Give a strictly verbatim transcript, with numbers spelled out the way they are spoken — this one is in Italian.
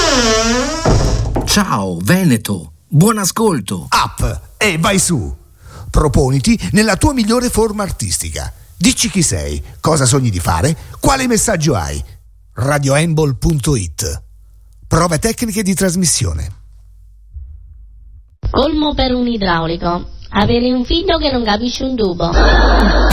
Ciao Veneto, buon ascolto. Up e vai su. Proponiti nella tua migliore forma artistica. Dici chi sei, cosa sogni di fare, quale messaggio hai. radioembol punto it. Prove tecniche di trasmissione. Colmo per un idraulico. Avere un figlio che non capisce un tubo.